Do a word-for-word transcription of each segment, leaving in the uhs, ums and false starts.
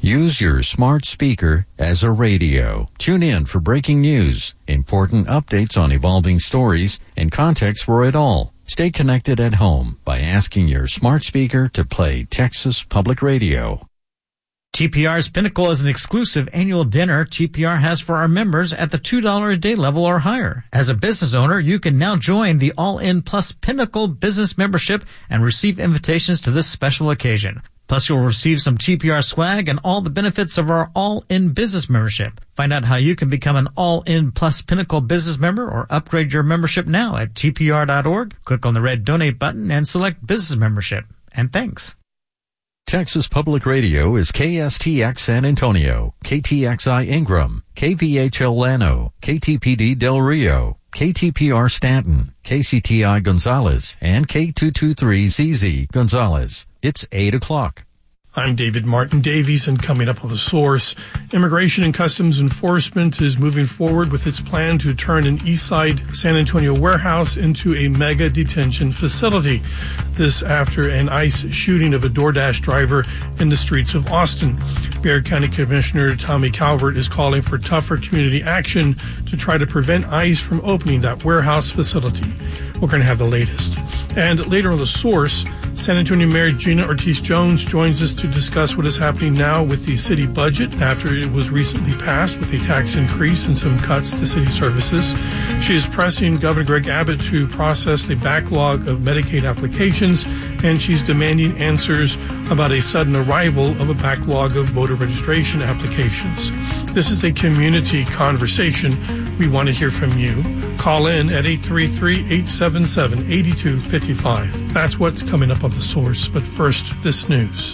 Use your smart speaker as a radio. Tune in for breaking news, important updates on evolving stories, and context for it all. Stay connected at home by asking your smart speaker to play Texas Public Radio. T P R's Pinnacle is an exclusive annual dinner T P R has for our members at the two dollars a day level or higher. As a business owner, you can now join the All-In Plus Pinnacle Business Membership and receive invitations to this special occasion. Plus, you'll receive some T P R swag and all the benefits of our All-In Business Membership. Find out how you can become an All-In Plus Pinnacle Business Member or upgrade your membership now at T P R dot org. Click on the red Donate button and select Business Membership. And thanks. Texas Public Radio is K S T X San Antonio, K T X I Ingram, K V H L Llano, K T P D Del Rio, K T P R Stanton, K C T I Gonzales, and K two twenty-three Z Z Gonzales. It's eight o'clock. I'm David Martin Davies, and coming up on The Source, Immigration and Customs Enforcement is moving forward with its plan to turn an Eastside San Antonio warehouse into a mega detention facility. This after an ICE shooting of a DoorDash driver in the streets of Austin. Bexar County Commissioner Tommy Calvert is calling for tougher community action to try to prevent ICE from opening that warehouse facility. We're going to have the latest. And later on The Source, San Antonio Mayor Gina Ortiz-Jones joins us to discuss what is happening now with the city budget after it was recently passed with a tax increase and some cuts to city services. She is pressing Governor Greg Abbott to process the backlog of Medicaid applications, and she's demanding answers about a sudden arrival of a backlog of voter registration applications. This is a community conversation. We want to hear from you. Call in at eight three three, eight seven seven, eight two five five. That's what's coming up on The Source. But first, this news.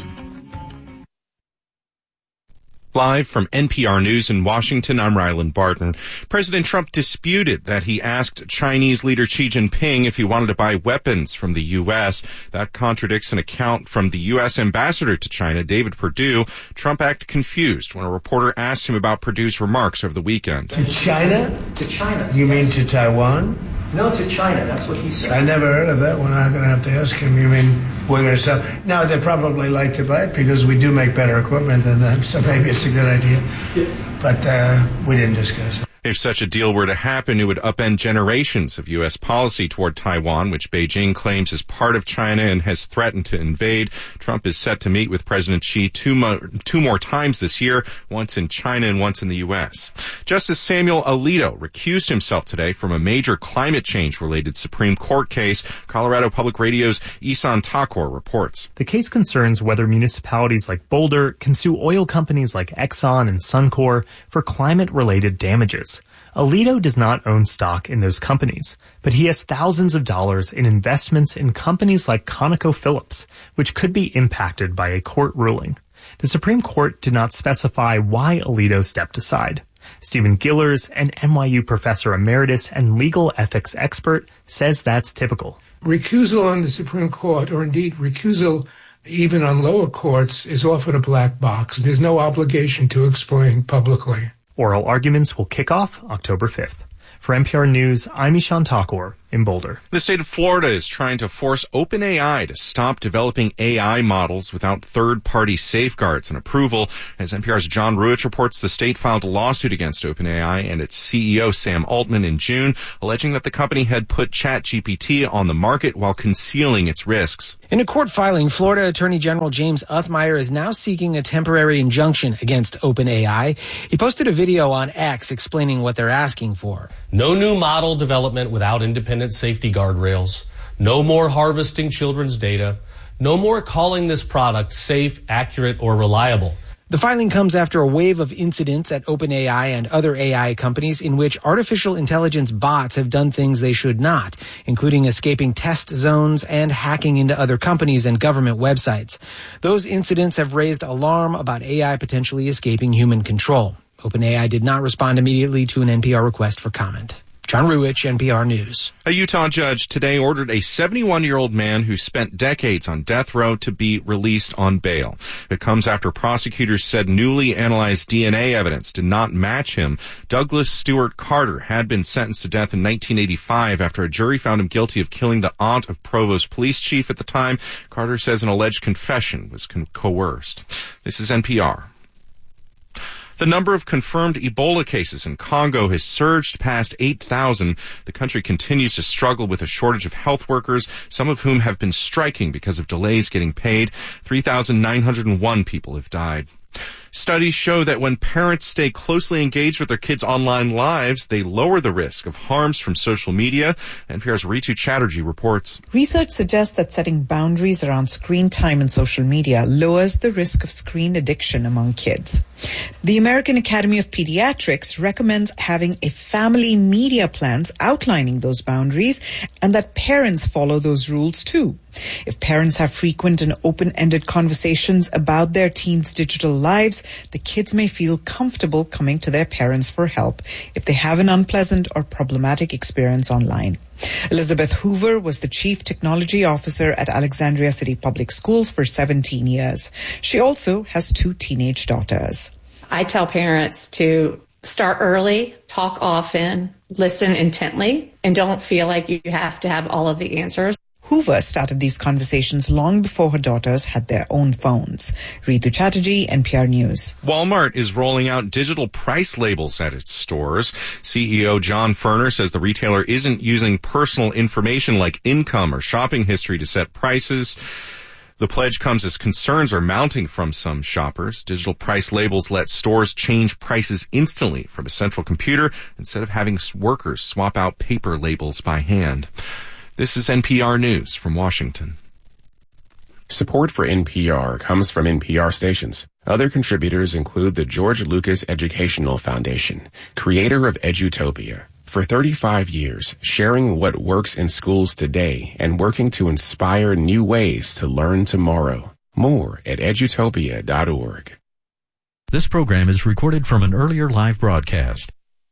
Live from N P R News in Washington, I'm Ryland Barton. President Trump disputed that he asked Chinese leader Xi Jinping if he wanted to buy weapons from the U S. That contradicts an account from the U S ambassador to China, David Perdue. Trump acted confused when a reporter asked him about Perdue's remarks over the weekend. To China? To China. You yes. mean to Taiwan? No, to China. That's what he said. I never heard of that one. I'm going to have to ask him. You mean we're going to sell? No, they probably like to buy it because we do make better equipment than them, so maybe it's a good idea. Yeah. But uh, we didn't discuss it. If such a deal were to happen, it would upend generations of U S policy toward Taiwan, which Beijing claims is part of China and has threatened to invade. Trump is set to meet with President Xi two, mo- two more times this year, once in China and once in the U S. Justice Samuel Alito recused himself today from a major climate change-related Supreme Court case. Colorado Public Radio's Isan Takor reports. The case concerns whether municipalities like Boulder can sue oil companies like Exxon and Suncor for climate-related damages. Alito does not own stock in those companies, but he has thousands of dollars in investments in companies like ConocoPhillips, which could be impacted by a court ruling. The Supreme Court did not specify why Alito stepped aside. Stephen Gillers, an N Y U professor emeritus and legal ethics expert, says that's typical. Recusal on the Supreme Court, or indeed recusal even on lower courts, is often a black box. There's no obligation to explain publicly. Oral arguments will kick off October fifth. For N P R News, I'm Ishan Takor in Boulder. The state of Florida is trying to force OpenAI to stop developing A I models without third-party safeguards and approval. As N P R's John Ruich reports, the state filed a lawsuit against OpenAI and its C E O, Sam Altman, in June, alleging that the company had put ChatGPT on the market while concealing its risks. In a court filing, Florida Attorney General James Uthmire is now seeking a temporary injunction against OpenAI. He posted a video on X explaining what they're asking for. No new model development without independent safety guardrails. No more harvesting children's data. No more calling this product safe, accurate, or reliable. The filing comes after a wave of incidents at OpenAI and other A I companies in which artificial intelligence bots have done things they should not, including escaping test zones and hacking into other companies and government websites. Those incidents have raised alarm about A I potentially escaping human control. OpenAI did not respond immediately to an N P R request for comment. John Ruich, N P R News. A Utah judge today ordered a seventy-one-year-old man who spent decades on death row to be released on bail. It comes after prosecutors said newly analyzed D N A evidence did not match him. Douglas Stewart Carter had been sentenced to death in nineteen eighty-five after a jury found him guilty of killing the aunt of Provo's police chief at the time. Carter says an alleged confession was con- coerced. This is N P R. The number of confirmed Ebola cases in Congo has surged past eight thousand. The country continues to struggle with a shortage of health workers, some of whom have been striking because of delays getting paid. three thousand nine hundred one people have died. Studies show that when parents stay closely engaged with their kids' online lives, they lower the risk of harms from social media. N P R's Ritu Chatterjee reports. Research suggests that setting boundaries around screen time and social media lowers the risk of screen addiction among kids. The American Academy of Pediatrics recommends having a family media plans outlining those boundaries and that parents follow those rules too. If parents have frequent and open-ended conversations about their teens' digital lives, the kids may feel comfortable coming to their parents for help if they have an unpleasant or problematic experience online. Elizabeth Hoover was the Chief Technology Officer at Alexandria City Public Schools for seventeen years. She also has two teenage daughters. I tell parents to start early, talk often, listen intently, and don't feel like you have to have all of the answers. Hoover started these conversations long before her daughters had their own phones. Ritu Chatterjee, N P R News. Walmart is rolling out digital price labels at its stores. C E O John Furner says the retailer isn't using personal information like income or shopping history to set prices. The pledge comes as concerns are mounting from some shoppers. Digital price labels let stores change prices instantly from a central computer instead of having workers swap out paper labels by hand. This is N P R News from Washington. Support for N P R comes from N P R stations. Other contributors include the George Lucas Educational Foundation, creator of Edutopia. For thirty-five years, sharing what works in schools today and working to inspire new ways to learn tomorrow. More at edutopia dot org. This program is recorded from an earlier live broadcast.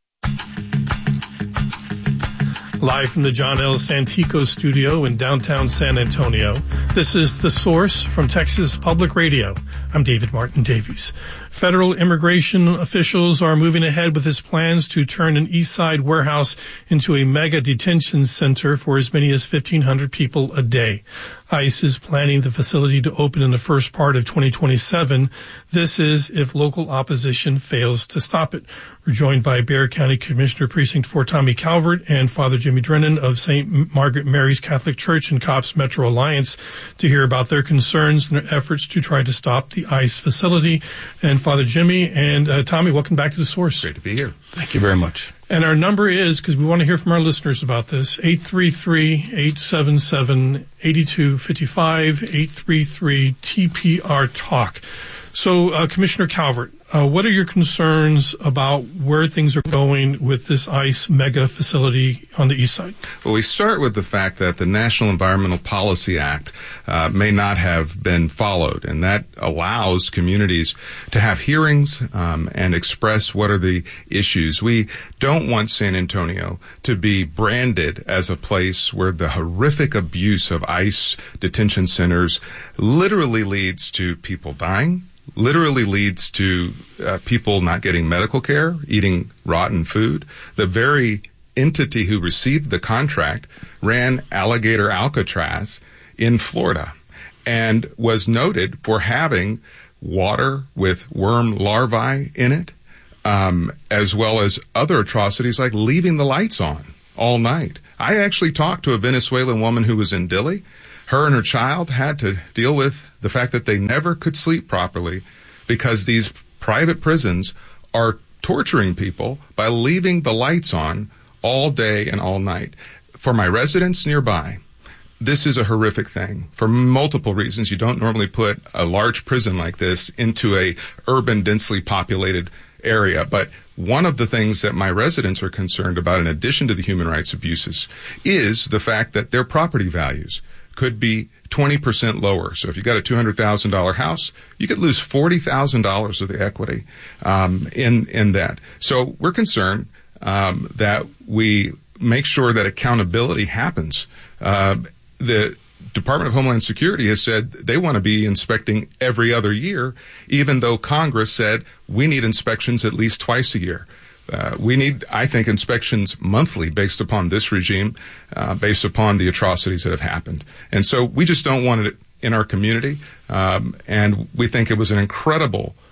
Live from the John L. Santico studio in downtown San Antonio, this is The Source from Texas Public Radio. I'm David Martin Davies. Federal immigration officials are moving ahead with its plans to turn an East Side warehouse into a mega detention center for as many as fifteen hundred people a day. ICE is planning the facility to open in the first part of twenty twenty-seven. This is if local opposition fails to stop it. We're joined by Bexar County Commissioner Precinct four Tommy Calvert and Father Jimmy Drennan of Saint Margaret Mary's Catholic Church and COPS Metro Alliance to hear about their concerns and their efforts to try to stop the ICE facility. And Father Jimmy and uh, Tommy, welcome back to The Source. Great to be here. Thank you very much. And our number is, because we want to hear from our listeners about this, eight three three, eight seven seven, eight two five five, eight three three T P R Talk. So, uh, Commissioner Calvert, uh, what are your concerns about where things are going with this ICE mega facility on the east side? Well, we start with the fact that the National Environmental Policy Act uh, may not have been followed, and that allows communities to have hearings um, and express what are the issues. We don't want San Antonio to be branded as a place where the horrific abuse of ICE detention centers literally leads to people dying, literally leads to uh, people not getting medical care, eating rotten food. The very entity who received the contract ran Alligator Alcatraz in Florida and was noted for having water with worm larvae in it, um, as well as other atrocities like leaving the lights on all night. I actually talked to a Venezuelan woman who was in Dili. Her and her child had to deal with the fact that they never could sleep properly because these private prisons are torturing people by leaving the lights on all day and all night. For my residents nearby, this is a horrific thing for multiple reasons. You don't normally put a large prison like this into a urban, densely populated area. But one of the things that my residents are concerned about, in addition to the human rights abuses, is the fact that their property values could be twenty percent lower. So if you got a two hundred thousand dollars house, you could lose forty thousand dollars of the equity um, in in that. So we're concerned um, that we make sure that accountability happens. Uh, the Department of Homeland Security has said they want to be inspecting every other year, even though Congress said we need inspections at least twice a year. Uh, we need, I think, inspections monthly based upon this regime, uh, based upon the atrocities that have happened. And so we just don't want it in our community. Um, and we think it was an incredible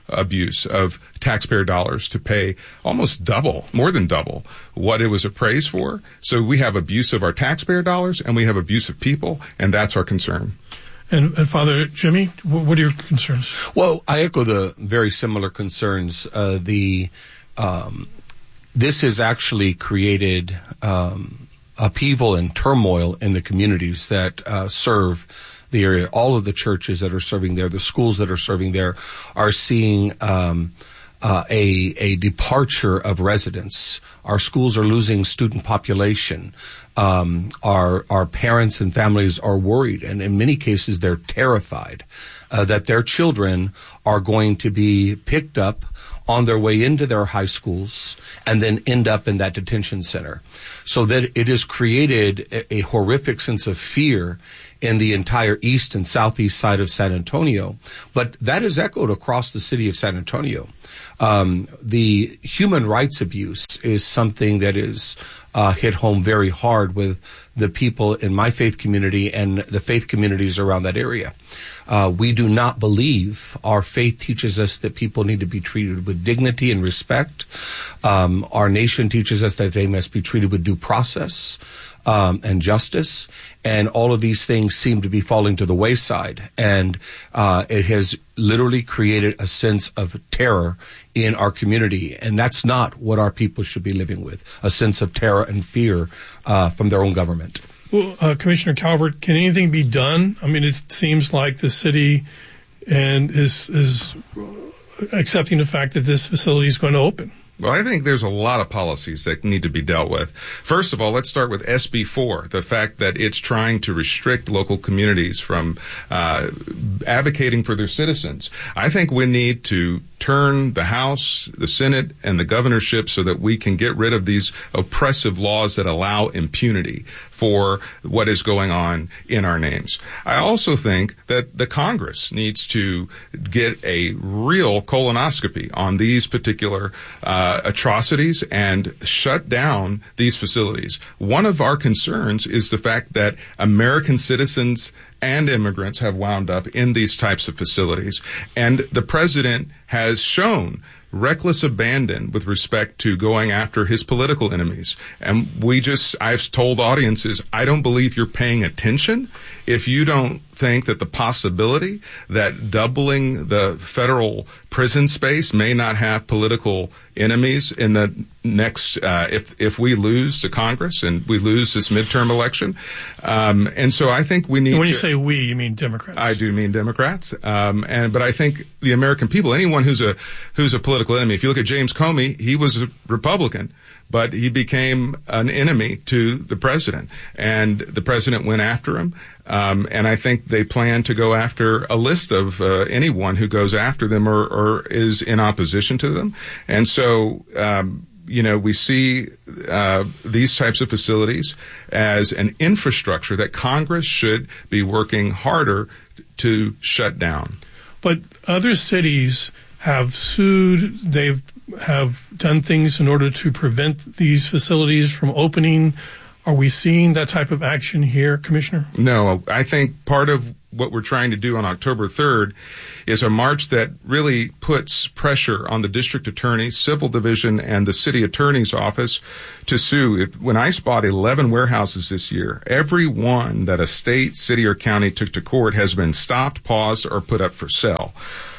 abuse of taxpayer dollars to pay almost double, more than double, what it was appraised for. So we have abuse of our taxpayer dollars and we have abuse of people, and that's our concern. And, and Father Jimmy, what are your concerns? Well, I echo the very similar concerns. Uh, the um, this has actually created um, upheaval and turmoil in the communities that uh, serve the area. All of the churches that are serving there, the schools that are serving there, are seeing um, uh, a a departure of residents. Our schools are losing student population. Um, our our parents and families are worried, and in many cases they're terrified uh, that their children are going to be picked up on their way into their high schools and then end up in that detention center. So that it has created a, a horrific sense of fear in the entire east and southeast side of San Antonio. But that is echoed across the city of San Antonio. Um, the human rights abuse is something that is uh, hit home very hard with the people in my faith community and the faith communities around that area. Uh, we do not believe, our faith teaches us that people need to be treated with dignity and respect. Um, our nation teaches us that they must be treated with due process um, and justice. And all of these things seem to be falling to the wayside. And uh, it has literally created a sense of terror in our community. And that's not what our people should be living with, a sense of terror and fear uh, from their own government. Well, uh, Commissioner Calvert, can anything be done? I mean, it seems like the city and is is accepting the fact that this facility is going to open. Well, I think there's a lot of policies that need to be dealt with. First of all, let's start with S B four, the fact that it's trying to restrict local communities from uh, advocating for their citizens. I think we need to turn the House, the Senate, and the governorship so that we can get rid of these oppressive laws that allow impunity for what is going on in our names. I also think that the Congress needs to get a real colonoscopy on these particular uh, atrocities and shut down these facilities. One of our concerns is the fact that American citizens and immigrants have wound up in these types of facilities. And the president has shown reckless abandon with respect to going after his political enemies. And we just, I've told audiences, I don't believe you're paying attention if you don't think that the possibility that doubling the federal prison space may not have political enemies in the next, uh, if if we lose the Congress and we lose this midterm election. Um, and so I think we need and when to, you say we, you mean Democrats. I do mean Democrats. Um, and but I think the American people, anyone who's a who's a political enemy, if you look at James Comey, he was a Republican, but he became an enemy to the president, and the president went after him. Um, and I think they plan to go after a list of uh, anyone who goes after them or, or is in opposition to them. And so, um, you know, we see uh, these types of facilities as an infrastructure that Congress should be working harder to shut down. But other cities have sued. They've have done things in order to prevent these facilities from opening. Are we seeing that type of action here, Commissioner? No, I think part of what we're trying to do on October third is a march that really puts pressure on the district attorney, civil division, and the city attorney's office to sue. If, when I spot eleven warehouses this year, every one that a state, city, or county took to court has been stopped, paused, or put up for sale.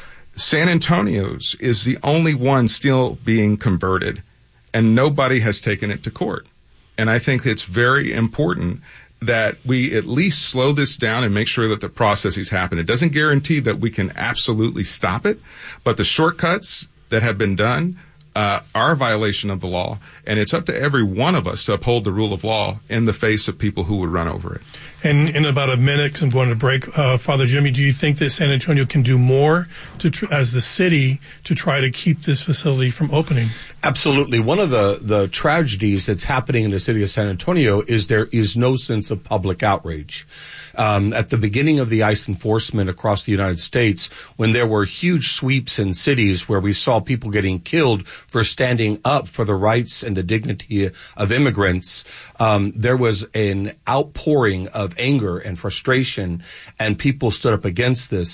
San Antonio's is the only one still being converted, and nobody has taken it to court. And I think it's very important that we at least slow this down and make sure that the processes happen. It doesn't guarantee that we can absolutely stop it, but the shortcuts that have been done uh, are a violation of the law, and it's up to every one of us to uphold the rule of law in the face of people who would run over it. And in about a minute, because I'm going to break, uh, Father Jimmy, do you think that San Antonio can do more to tr- as the city to try to keep this facility from opening? Absolutely. One of the, the tragedies that's happening in the city of San Antonio is there is no sense of public outrage. Um, at the beginning of the ICE enforcement across the United States, when there were huge sweeps in cities where we saw people getting killed for standing up for the rights and the dignity of immigrants, um, there was an outpouring of anger and frustration, and people stood up against this.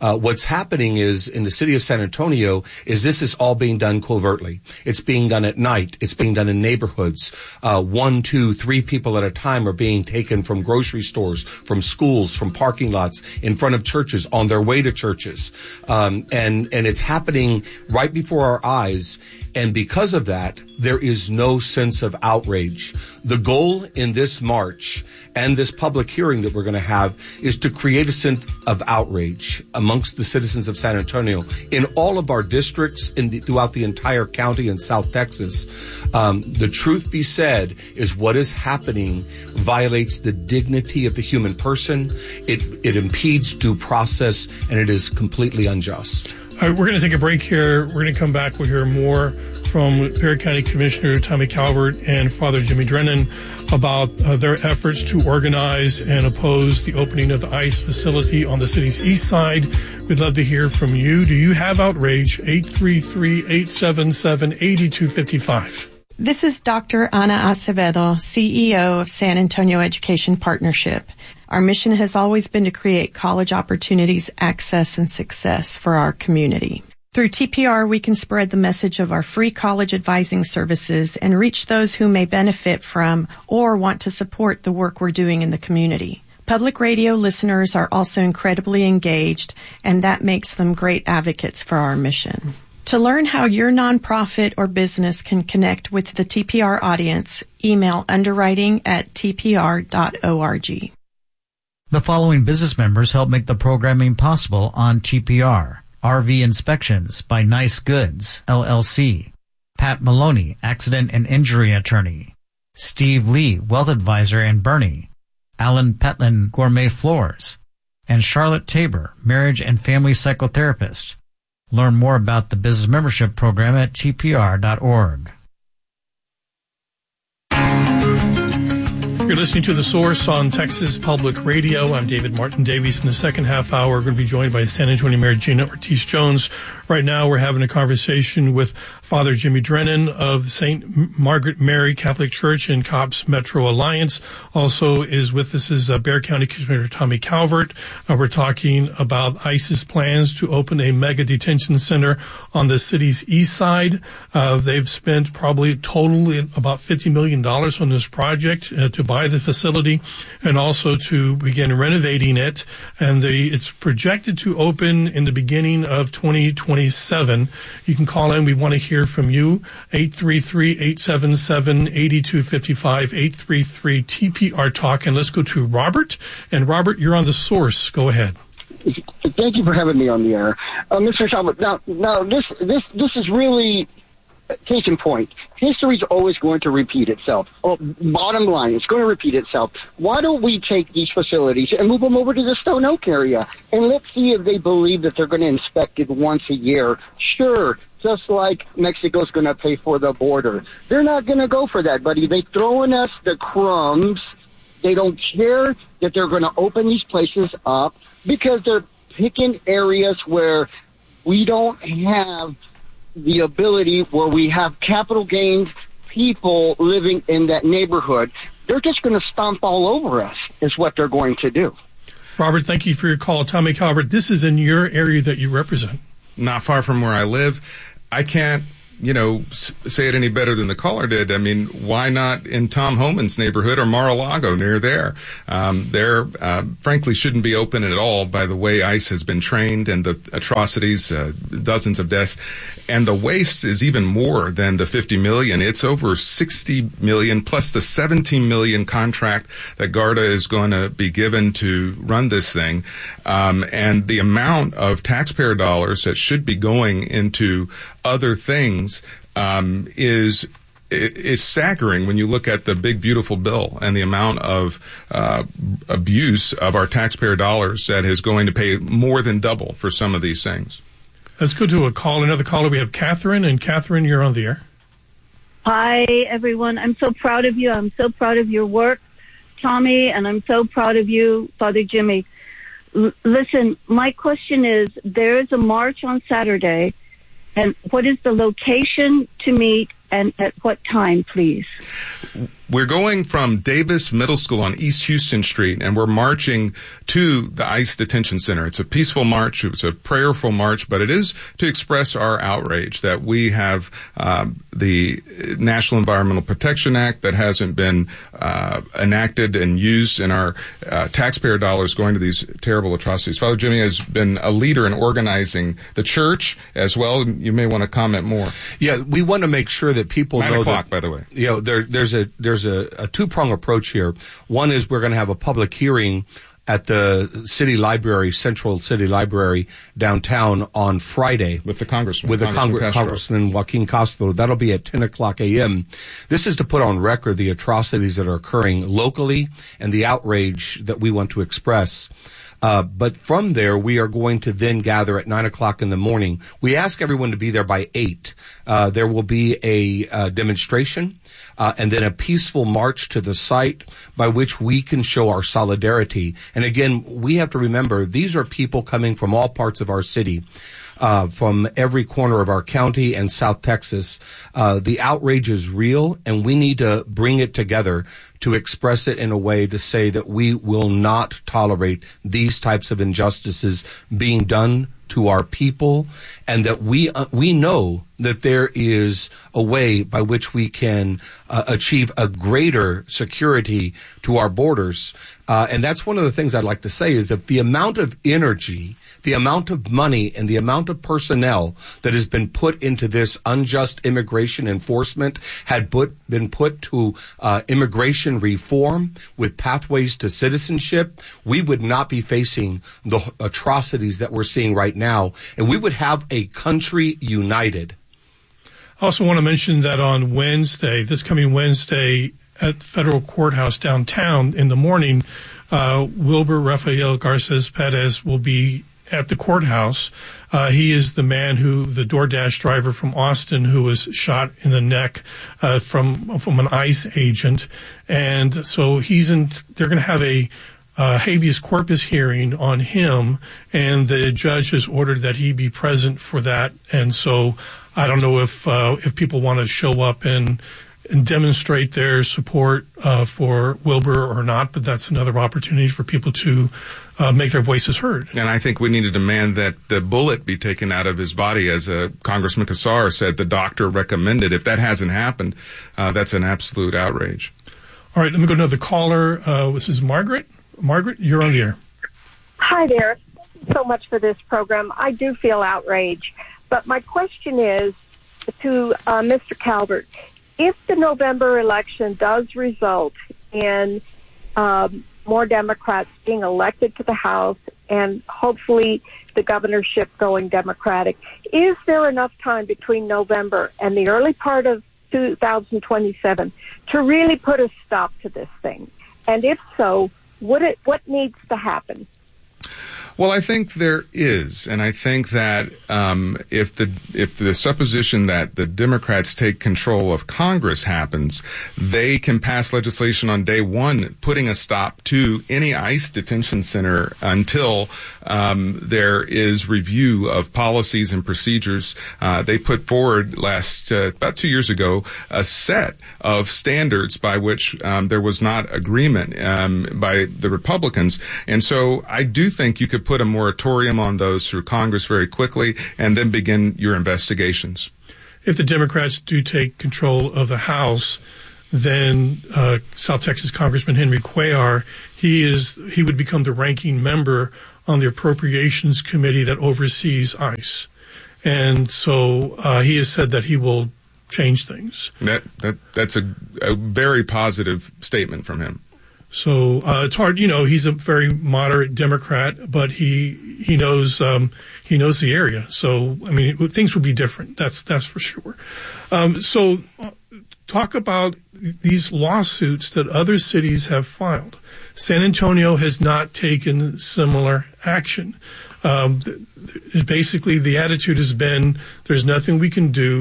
Uh, what's happening is in the city of San Antonio is this is all being done covertly. It's being done at night. It's being done in neighborhoods. Uh, one, two, three people at a time are being taken from grocery stores, from schools, from parking lots, in front of churches, on their way to churches. Um, and, and it's happening right before our eyes. And because of that, there is no sense of outrage. The goal in this march and this public hearing that we're going to have is to create a sense of outrage amongst the citizens of San Antonio in all of our districts in the, throughout the entire county in South Texas. Um, the truth be said is what is happening violates the dignity of the human person. It, it impedes due process, and it is completely unjust. All right, we're going to take a break here. We're going to come back. We'll hear more from Perry County Commissioner Tommy Calvert and Father Jimmy Drennan about uh, their efforts to organize and oppose the opening of the ICE facility on the city's east side. We'd love to hear from you. Do you have outrage? eight three three, eight seven seven, eight two five five. This is Doctor Ana Acevedo, C E O of San Antonio Education Partnership. Our mission has always been to create college opportunities, access, and success for our community. Through T P R, we can spread the message of our free college advising services and reach those who may benefit from or want to support the work we're doing in the community. Public radio listeners are also incredibly engaged, and that makes them great advocates for our mission. To learn how your nonprofit or business can connect with the T P R audience, email underwriting at t p r dot org. The following business members help make the programming possible on T P R. R V Inspections by Nice Goods, L L C. Pat Maloney, Accident and Injury Attorney. Steve Lee, Wealth Advisor in Bernie. Alan Petlin, Gourmet Floors. And Charlotte Tabor, Marriage and Family Psychotherapist. Learn more about the business membership program at t p r dot org. You're listening to The Source on Texas Public Radio. I'm David Martin Davies. In the second half hour, we're going to be joined by San Antonio Mayor Gina Ortiz-Jones. Right now, we're having a conversation with Father Jimmy Drennan of Saint Margaret Mary Catholic Church in Cobb's Metro Alliance. Also is with us is uh, Bexar County Commissioner Tommy Calvert. Uh, we're talking about ICE's plans to open a mega detention center on the city's east side. Uh, they've spent probably totally about fifty million dollars on this project uh, to buy the facility and also to begin renovating it. And the, it's projected to open in the beginning of twenty twenty-seven. You can call in. We want to hear from you. eight three three, eight seven seven, eight two five five, eight three three T P R Talk. And let's go to Robert. And Robert, you're on The Source. Go ahead. Thank you for having me on the air. Uh, Mister Talbot, now, now this, this, this is really case in point. History is always going to repeat itself. Oh, bottom line, it's going to repeat itself. Why don't we take these facilities and move them over to the Stone Oak area? And let's see if they believe that they're going to inspect it once a year. Sure, just like Mexico's going to pay for the border. They're not going to go for that, buddy. They're throwing us the crumbs. They don't care that they're going to open these places up because they're picking areas where we don't have the ability, where we have capital gains people living in that neighborhood. They're just going to stomp all over us is what they're going to do. Robert, thank you for your call. Tommy Calvert, this is in your area that you represent. Not far from where I live. I can't, you know, say it any better than the caller did. I mean, why not in Tom Homan's neighborhood or Mar-a-Lago near there? Um, there, uh, frankly, shouldn't be open at all by the way ICE has been trained and the atrocities, uh, dozens of deaths. And the waste is even more than the fifty million. It's over sixty million plus the seventeen million contract that Garda is going to be given to run this thing. Um, and the amount of taxpayer dollars that should be going into other things um, is is staggering when you look at the big beautiful bill and the amount of uh, abuse of our taxpayer dollars that is going to pay more than double for some of these things. Let's go to a call. Another caller. We have Catherine, and Catherine, you're on the air. Hi, everyone. I'm so proud of you. I'm so proud of your work, Tommy, and I'm so proud of you, Father Jimmy. L- listen, my question is, there is a march on Saturday, and what is the location to meet and at what time, please? We're going from Davis Middle School on East Houston Street, and we're marching to the ICE Detention Center. It's a peaceful march. It's a prayerful march, but it is to express our outrage that we have um, the National Environmental Protection Act that hasn't been uh, enacted and used in our uh, taxpayer dollars going to these terrible atrocities. Father Jimmy has been a leader in organizing the church as well. You may want to comment more. Yeah, we want to make sure that people Nine know o'clock, that, by the way. You know, there, there's a there's a, a two-prong approach here. One is we're going to have a public hearing at the City Library, Central City Library downtown on Friday. With the Congressman. With the Congressman, Congre- Congressman Joaquin Castro. That'll be at ten o'clock a.m. This is to put on record the atrocities that are occurring locally and the outrage that we want to express. Uh, but from there, we are going to then gather at nine o'clock in the morning. We ask everyone to be there by eight. Uh, there will be a uh, demonstration, uh, and then a peaceful march to the site by which we can show our solidarity. And again, we have to remember, these are people coming from all parts of our city. Uh, from every corner of our county and South Texas. Uh, the outrage is real, and we need to bring it together to express it in a way to say that we will not tolerate these types of injustices being done to our people, and that we uh, we know that there is a way by which we can uh, achieve a greater security to our borders. Uh, and that's one of the things I'd like to say is that the amount of energy, the amount of money, and the amount of personnel that has been put into this unjust immigration enforcement had put, been put to uh, immigration reform with pathways to citizenship, we would not be facing the atrocities that we're seeing right now, and we would have a country united. I also want to mention that on Wednesday, this coming Wednesday, at the federal courthouse downtown in the morning, uh, Wilber Rafael Garces Perez will be at the courthouse. Uh, he is the man who, the DoorDash driver from Austin, who was shot in the neck uh, from from an ICE agent, and so he's in. They're going to have a uh, habeas corpus hearing on him, and the judge has ordered that he be present for that. And so I don't know if uh, if people want to show up and. and demonstrate their support uh, for Wilber or not, but that's another opportunity for people to uh, make their voices heard. And I think we need to demand that the bullet be taken out of his body, as uh, Congressman Cassar said the doctor recommended. If that hasn't happened, uh, that's an absolute outrage. All right, let me go to another caller. Uh, this is Margaret. Margaret, you're on the air. Hi there. Thank you so much for this program. I do feel outraged, but my question is to uh, Mister Calvert. If the November election does result in um, more Democrats being elected to the House and hopefully the governorship going Democratic, is there enough time between November and the early part of two thousand twenty-seven to really put a stop to this thing? And if so, what it, what needs to happen? Well, I think there is, and I think that um, if the if the supposition that the Democrats take control of Congress happens, they can pass legislation on day one, putting a stop to any ICE detention center until um, there is review of policies and procedures. Uh, they put forward last uh, about two years ago a set of standards by which um, there was not agreement um, by the Republicans, and so I do think you could put a moratorium on those through Congress very quickly and then begin your investigations. If the Democrats do take control of the House, then uh, South Texas Congressman Henry Cuellar, he is he would become the ranking member on the Appropriations Committee that oversees ICE. And so uh, he has said that he will change things. That that that's a, a very positive statement from him. So uh, it's hard, you know. He's a very moderate Democrat, but he he knows um, he knows the area. So I mean, it, things would be different. That's that's for sure. Um, so uh, talk about these lawsuits that other cities have filed. San Antonio has not taken similar action. Um, th- th- basically, the attitude has been, "There's nothing we can do.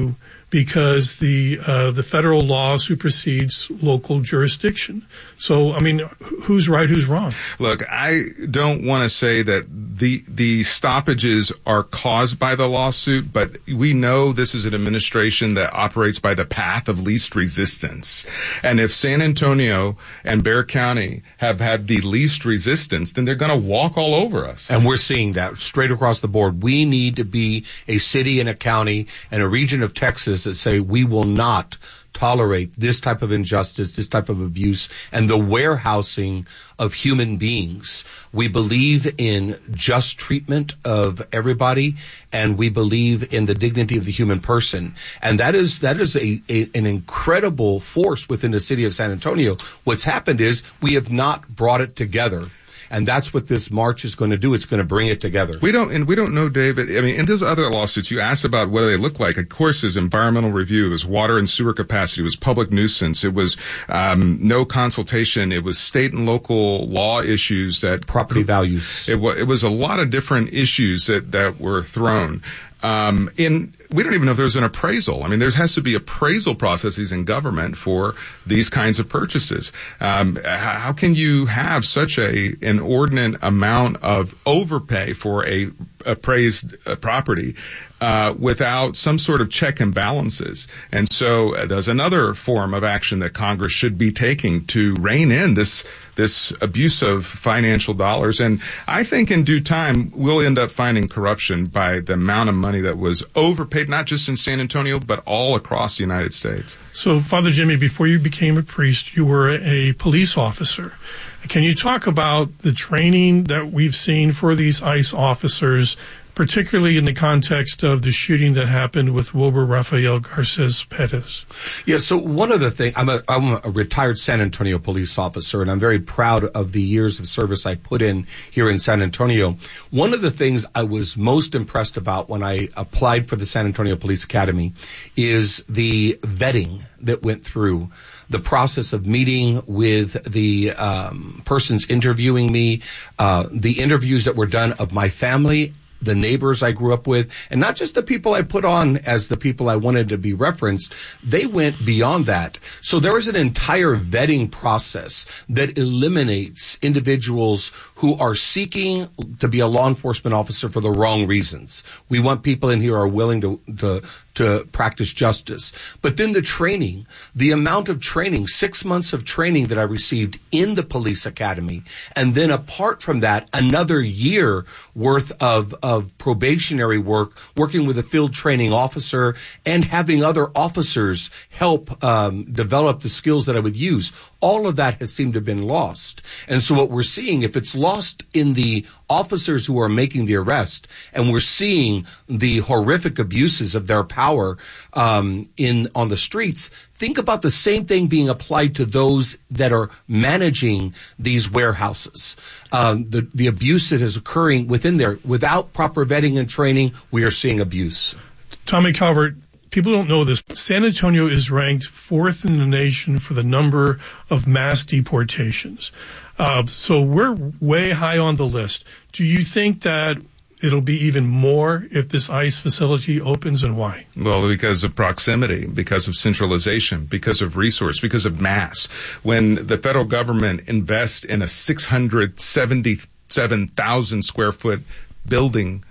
because the uh, the federal law supersedes local jurisdiction. So, I mean, who's right, who's wrong? Look, I don't want to say that the the stoppages are caused by the lawsuit, but we know this is an administration that operates by the path of least resistance. And if San Antonio and Bexar County have had the least resistance, then they're going to walk all over us. And we're seeing that straight across the board. We need to be a city and a county and a region of Texas that say we will not tolerate this type of injustice, this type of abuse, and the warehousing of human beings. We believe in just treatment of everybody, and we believe in the dignity of the human person. And that is that is a, a an incredible force within the city of San Antonio. What's happened is we have not brought it together. And that's what this march is going to do. It's going to bring it together. We don't, and we don't know, David. I mean, in those other lawsuits, you asked about what do they look like. Of course, there's environmental review. It was water and sewer capacity. It was public nuisance. It was um, no consultation. It was state and local law issues that property values. It, it was a lot of different issues that that were thrown. Um, in, we don't even know if there's an appraisal. I mean, there has to be appraisal processes in government for these kinds of purchases. Um, how can you have such a inordinate amount of overpay for a appraised uh, property uh, without some sort of check and balances? And so uh, there's another form of action that Congress should be taking to rein in this this abuse of financial dollars. And I think in due time, we'll end up finding corruption by the amount of money that was overpaid, not just in San Antonio, but all across the United States. So, Father Jimmy, before you became a priest, you were a police officer. Can you talk about the training that we've seen for these ICE officers, particularly in the context of the shooting that happened with Wilber Rafael Garces Perez? Yeah, so one of the things, I'm a, I'm a retired San Antonio police officer, and I'm very proud of the years of service I put in here in San Antonio. One of the things I was most impressed about when I applied for the San Antonio Police Academy is the vetting that went through. The process of meeting with the um, persons interviewing me, uh, the interviews that were done of my family, the neighbors I grew up with, and not just the people I put on as the people I wanted to be referenced. They went beyond that. So there is an entire vetting process that eliminates individuals who are seeking to be a law enforcement officer for the wrong reasons. We want people in here who are willing to, to to practice justice. But then the training, the amount of training, six months of training that I received in the police academy, and then apart from that, another year worth of, of probationary work, working with a field training officer and having other officers help um, develop the skills that I would use. All of that has seemed to have been lost. And so what we're seeing, if it's lost in the officers who are making the arrest, and we're seeing the horrific abuses of their power um, in on the streets, think about the same thing being applied to those that are managing these warehouses. Um, the, the abuse that is occurring within there, without proper vetting and training, we are seeing abuse. Tommy Calvert, people don't know this. San Antonio is ranked fourth in the nation for the number of mass deportations. Uh, so we're way high on the list. Do you think that it'll be even more if this ICE facility opens, and why? Well, because of proximity, because of centralization, because of resource, because of mass. When the federal government invests in a six hundred seventy-seven thousand square foot building,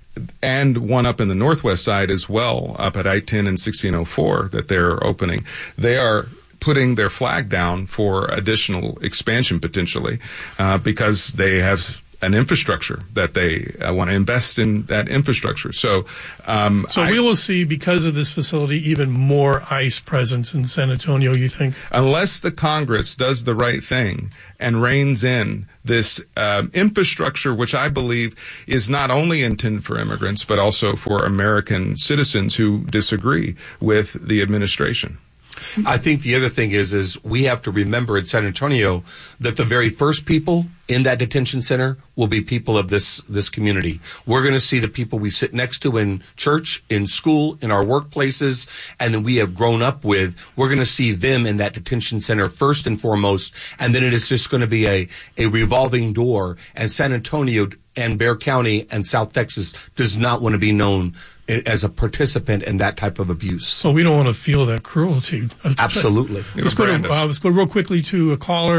and one up in the northwest side as well, up at I ten and sixteen oh four that they're opening, they are putting their flag down for additional expansion potentially uh, because they have an infrastructure that they uh, want to invest in that infrastructure. So, um, so I, we will see, because of this facility, even more ICE presence in San Antonio, you think? Unless the Congress does the right thing and reins in this um, infrastructure, which I believe is not only intended for immigrants, but also for American citizens who disagree with the administration. I think the other thing is, is we have to remember in San Antonio that the very first people in that detention center will be people of this, this community. We're going to see the people we sit next to in church, in school, in our workplaces, and we have grown up with. We're going to see them in that detention center first and foremost, and then it is just going to be a, a revolving door, and San Antonio and Bexar County and South Texas does not want to be known as a participant in that type of abuse. So we don't want to feel that cruelty. Absolutely. Let's go, to, uh, let's go real quickly to a caller.